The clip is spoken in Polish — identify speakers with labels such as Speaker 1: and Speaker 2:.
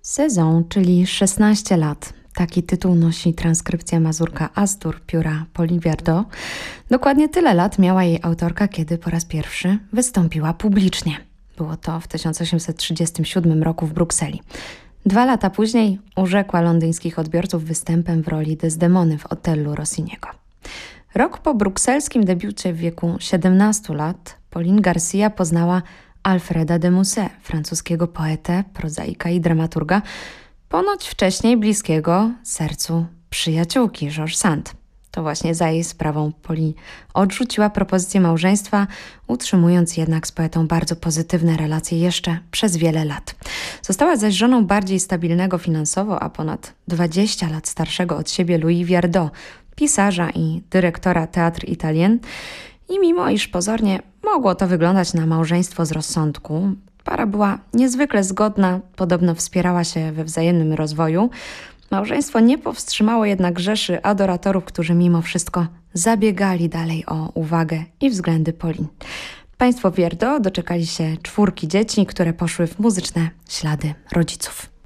Speaker 1: Sezon, czyli 16 lat. Taki tytuł nosi transkrypcja Mazurka Astur pióra Pauline Viardot. Dokładnie tyle lat miała jej autorka, kiedy po raz pierwszy wystąpiła publicznie. Było to w 1837 roku w Brukseli. 2 lata później urzekła londyńskich odbiorców występem w roli Desdemony w Otellu Rossiniego. Rok po brukselskim debiucie w wieku 17 lat Pauline Garcia poznała Alfreda de Musset, francuskiego poetę, prozaika i dramaturga, ponoć wcześniej bliskiego sercu przyjaciółki Georges Sand. To właśnie za jej sprawą Pauline odrzuciła propozycję małżeństwa, utrzymując jednak z poetą bardzo pozytywne relacje jeszcze przez wiele lat. Została zaś żoną bardziej stabilnego finansowo, a ponad 20 lat starszego od siebie Louis Viardot, pisarza i dyrektora Théâtre Italien. I mimo iż pozornie mogło to wyglądać na małżeństwo z rozsądku, para była niezwykle zgodna, podobno wspierała się we wzajemnym rozwoju. Małżeństwo nie powstrzymało jednak rzeszy adoratorów, którzy mimo wszystko zabiegali dalej o uwagę i względy Pauline. Państwo Viardot doczekali się 4 dzieci, które poszły w muzyczne ślady rodziców.